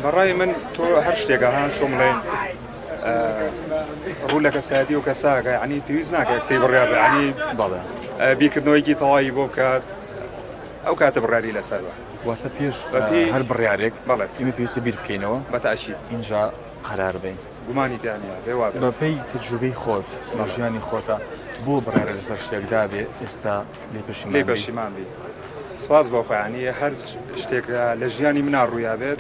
بەڕای من تۆ هەر شتێکە هەان چۆ بڵێن ڕوو لە کەسایەتی و کەساکە یعنی پێویست ناکە کەسەی بڕیا بێ ینی بیرکردنەوەیکی تەواوی بۆ بکات ئەو کاتە بڕیاری لەسەر بە واتە پێش هەر بڕیارێک بەڵێ ئێمە پێویستە بیر بکەینەوە بەتاشید اینجا قەرار بین گومانی تیانە بێوا بەپێی تجروبەی خۆت لە ژیانی خۆتە بۆ بڕیارە لەسەر شتێکدا بێ ئێستا لێ پەشیمان بی سواز بۆ خۆیانی هەر شتێک لە ژیانی منە ڕوویا بێت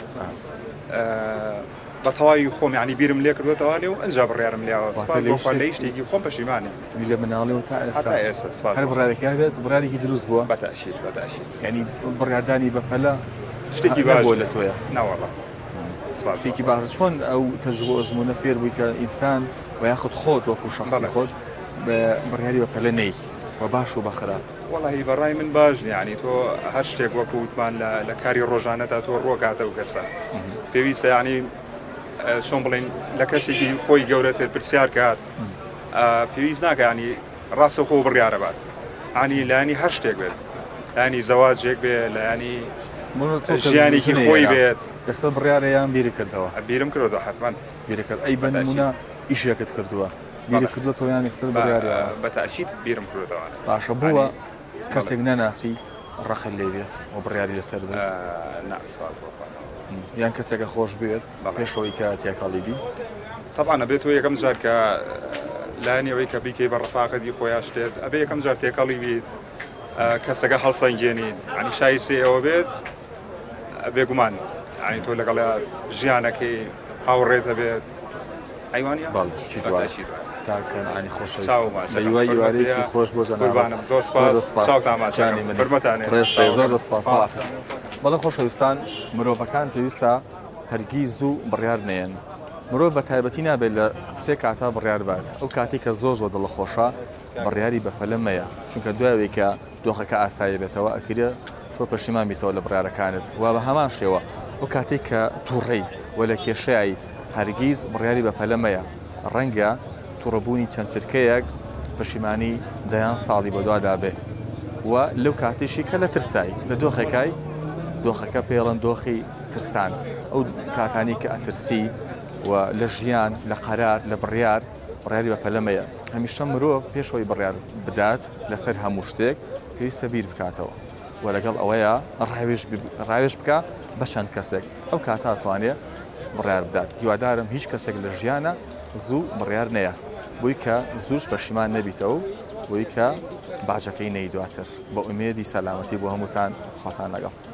بە تەواوی خۆم ینی بیرم لێ کردوێتەوانێ و ئەنج بڕیارم لیاوە سپاس بۆ خۆ لە شتێکی خۆم پەشیمانی لە مناڵێ و تا ئێستا هەر بڕارێکا بێت بڕارێکی دروست بووە بەتاشید ینی بڕاردانی بەپەلە شتێکی باش بۆ لە تۆیە ناوەڵە شتێکی باش چۆن ئەو تەجربە ئەزمونە فێر بووی کە ئینسان و یاخود خۆت وەکو شخصی خۆت بە بڕیاری بەپەلە نەی و باش و بەخراپ وەڵی بەڕای من باش ینی تۆ هەر شتێک وەکو وتمان لە کاری ڕۆژانەتا تۆ ڕۆکاتە و کەسە پێویستە ینی چۆن بڵین لە کەسێکی خۆی گەورەتر پرسیار کات پێویست ناکە ینی ڕاستە خۆ بڕیارە بات ینی لایانی هەر شتێک بێت ینی زەواجێک بێ لە ینی ژیانێکی خۆی بێت یەکسەر بڕیارەیان بیری کردەوە بیرم کردەوە حتمان بیرەکەت ئەی بەنمونە ئیشێکت کردووە بیری کردووە تۆیان یەکسەر بڕیارە بەتاشید بیرم کردەوە باشە بووە کەسێک نەناسی ڕقل لێ بێت و بڕیاری لەسەر بێت ناسپاس یان کەسێکە خۆش بێت پێشەوەی کە تێکەڵی بی طبعا ئەبێت تۆ یەکەم جار کە لایەنەوەی کە بیکەی بە ڕەفاقەتی خۆیان شتێت ئەبێ یەکەم جار تێکەڵی بیت کەسەکە هەڵسەنگێنین ینی شایسێ ئەوە بێت بێگومان ینی تۆ لەگەڵ ژیانەکەی هاوڕێتە بێت ئەیوانە تاکەنانی خۆشەویستی خۆش بۆ زەنابانم زۆر سپاس چاوتاماچانی بەرمەتانێ زۆر سپاس بەڵێ خۆشەویستان مرۆڤەکان پێویستە هەرگیز و بڕیار نێن مرۆڤ بە تایبەتی نابێت لە سێ کاتا بڕیار بات ئەو کاتی کە زۆر زۆر دڵخۆشە بڕیاری بەپەلە مەیە چونکە دوایەوەی کە دۆخەکە ئاسایی بێتەوە ئەکرێ تۆ پەشیمان بیتەوە لە بڕیارەکانت وا بە هەمان شێوە ئەو کاتێک کە تووڕێی و لە کێشەیە هەرگیز بڕیاری بەپەلە مەیە ڕەنگە تووڕەبوونی چەند ترکەیەک پەشیمانی دەیان ساڵی بەدوادا بێ و لەو کاتیشی کە لە ترسایی لە دۆخەکەی دۆخەکە پێڵەن دۆخی ترسان ئەو کاتانی کە ئەترسی و لە ژیان لە قەرار لە بڕیاری بەپەلەمەیە هەمیشە مرۆڤ پێشەوەی بڕیار بدات لەسەر هەموو شتێک پێویستە بیر بکاتەوە و لەگەڵ ئەوەیە ڕاوێژ بکە بە چەند کەسێک ئەو کاتا توانێت بڕیار بدات هیوادارم هیچ کەسێک لە ژیانە زوو بڕیار نەیە بۆی کە زووش پەشیمان نەبیتەوە بۆی کە باجەکەی نەی دواتر بە ئومێدی سەلامەتی بۆ هەمووتان خۆتان لەگەڵ